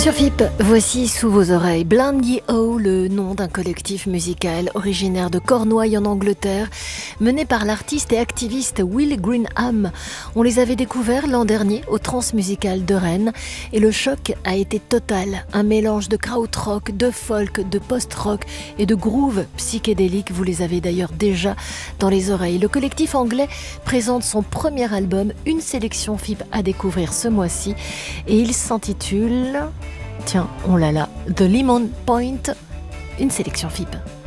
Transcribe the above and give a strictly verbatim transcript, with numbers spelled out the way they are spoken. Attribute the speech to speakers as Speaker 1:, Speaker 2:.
Speaker 1: Sur F I P, voici sous vos oreilles Blind Ye Owl, le nom d'un collectif musical originaire de Cornouailles en Angleterre, mené par l'artiste et activiste Will Greenham. On les avait découverts l'an dernier au Transmusical de Rennes et le choc a été total. Un mélange de krautrock, de folk, de post-rock et de groove psychédélique. Vous les avez d'ailleurs déjà dans les oreilles. Le collectif anglais présente son premier album, une sélection F I P à découvrir ce mois-ci et il s'intitule... Tiens, on l'a là, The Lemon Point, une sélection F I P.